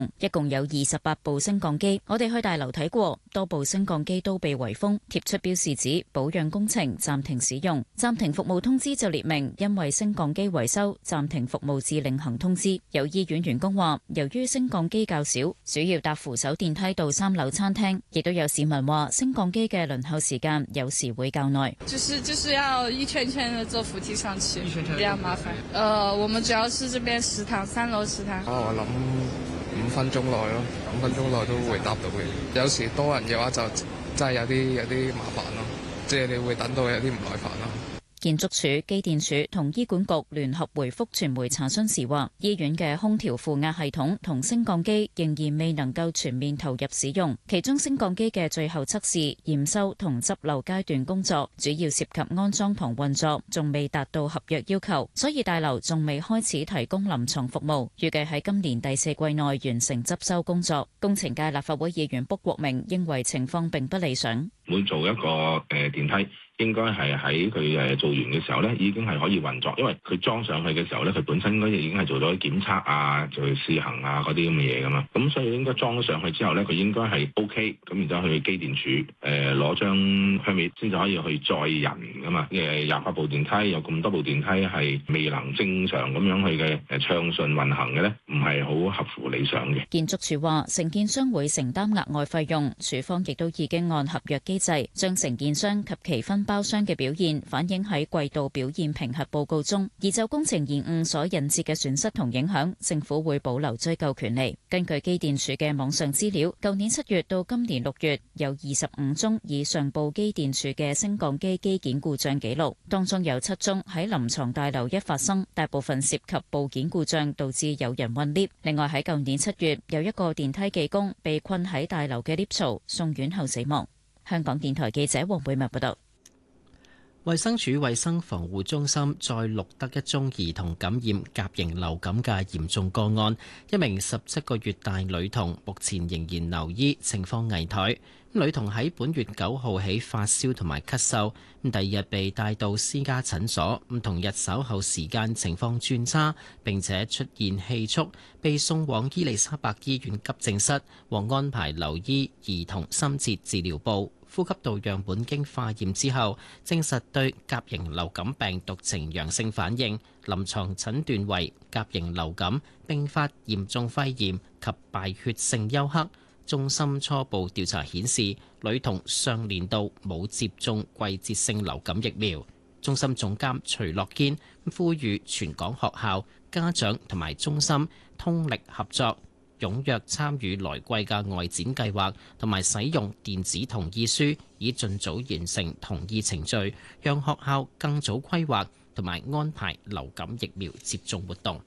一共有28部升降機，我哋去大樓睇過，多部升降機都被圍封，貼出標示指保養工程暫停使用。暫停服務通知就列明因為升降機維修暫停服務至另行通知。有醫院員工話，由於升降機較少，主要搭扶手電梯到3樓餐廳。亦都有市民話，升降機嘅輪候時間有時會較耐。 就是要一圈圈的坐扶梯上去，比較麻煩。我們主要是這邊食堂3樓食堂。 我諗5分鐘內咯，5分鐘內都會搭到嘅。有時多人嘅話就真係有啲麻煩咯，即係你會等到有啲唔耐煩咯。 建築署、機電署同醫管局聯合回覆傳媒查詢時話，醫院嘅空調負壓系統同升降機仍然未能夠全面投入使用，其中升降機嘅最後測試、驗收同執漏階段工作，主要涉及安裝同運作，仲未達到合約要求，所以大樓仲未開始提供臨床服務，預計喺今年第4季內完成執收工作。工程界立法會議員卜國明認為情況並不理想。 每做一個電梯，應該係喺佢做完嘅時候咧，已經係可以運作，因為佢裝上去嘅時候咧，佢本身應該已經係做咗檢測啊、做試行啊嗰啲咁嘅嘢噶嘛，咁所以應該裝咗上去之後咧，佢應該係 OK，咁然之後去機電署攞張 permit 先至可以去載人噶嘛。28部電梯有咁多部電梯係未能正常咁樣去嘅暢順運行嘅咧，唔係好合乎理想嘅。 建築署話，承建商會承擔額外費用，署方亦都已經按合約機制將承建商及其分包商嘅表現反映喺季度表現評核報告中，而就工程延誤所引致嘅損失同影響，政府會保留追究權利。根據機電署嘅網上資料，舊年7月到今年6月有25宗以上報機電署嘅升降機機件故障記錄，當中有7宗喺臨床大樓一發生，大部分涉及部件故障導致有人困 lift。另外喺舊年7月有一個電梯技工被困喺大樓嘅 lift 槽，送院後死亡。香港電台記者黃貝文報道。 衛生署衛生防護中心再錄得一宗兒童感染甲型流感嘅嚴重個案，一名17個月大女童目前仍然留醫，情況危殆。女童喺本月9號起發燒同埋咳嗽，第二日被帶到私家診所，同日稍後時間情況轉差，並且出現氣促，被送往伊利沙伯醫院急症室，獲安排留醫兒童深切治療部。呼吸道樣本經化驗之後，證實對甲型流感病毒呈陽性反應，臨床診斷為甲型流感併發嚴重肺炎及敗血性休克。中心初步調查顯示，女童上年度冇接種季節性流感疫苗。中心總監徐樂堅呼籲全港學校、家長同埋中心通力合作，踴躍參與來季嘅外展計劃，同埋使用電子同意書，以盡早完成同意程序，讓學校更早規劃同埋安排流感疫苗接種活動。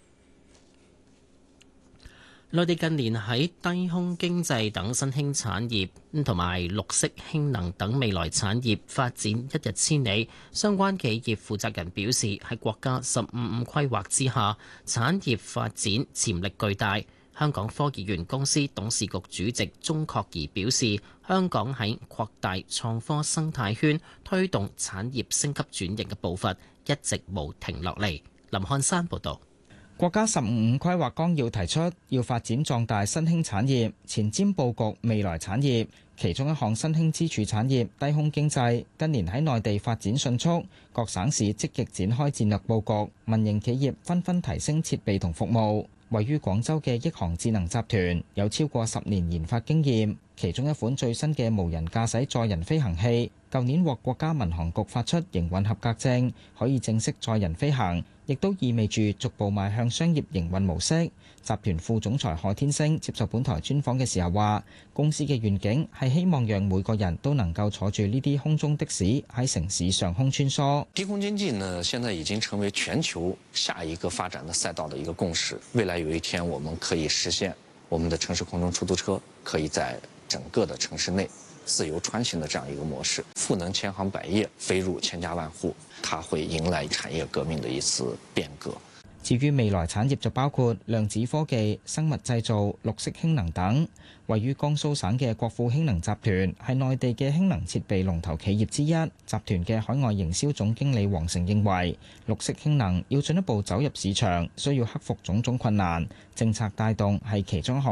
內地近年喺低空經濟等新興產業同埋綠色氫能等未來產業發展一日千里。相關企業負責人表示，喺國家15+5規劃之下，產業發展潛力巨大。香港科技園公司董事局主席鍾確儀表示，香港喺擴大創科生態圈、推動產業升級轉型嘅步伐一直冇停落嚟。林漢山報導。 國家15+5規劃綱要提出，要發展壯大新興產業，前瞻佈局未來產業。其中一項新興支柱產業低空經濟，近年喺內地發展迅速，各省市積極展開戰略佈局，民營企業紛紛提升設備同服務。位於廣州嘅億航智能集團有超過10年研發經驗，其中一款最新嘅無人駕駛載人飛行器，舊年獲國家民航局發出營運合格證，可以正式載人飛行，亦都意味住逐步邁向商業營運模式。集團副總裁何天星接受本台專訪嘅時候話，公司嘅願景係希望讓每個人都能夠坐住呢啲空中的士喺城市上空穿梭。 低空經濟呢，現在已經成為全球下一個發展的賽道的一個共識。未來有一天，我們可以實現我們的城市空中出租車可以在整個的城市內自由穿行的這樣一個模式，賦能千行百業，飛入千家萬戶，它會迎來產業革命的一次變革。 至於未來產業就包括量子科技、生物製造、綠色氫能等。位於江蘇省嘅國富氫能集團係內地嘅氫能設備龍頭企業之一。集團嘅海外營銷總經理黃成認為，綠色氫能要進一步走入市場，需要克服種種困難，政策帶動係其中一項